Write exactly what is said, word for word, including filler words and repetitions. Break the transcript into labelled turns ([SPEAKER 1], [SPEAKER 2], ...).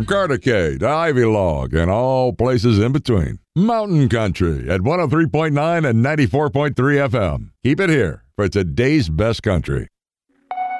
[SPEAKER 1] from Cartacate to Ivy Log and all places in between. Mountain Country at one oh three point nine and ninety-four point three F M. Keep it here for today's best country.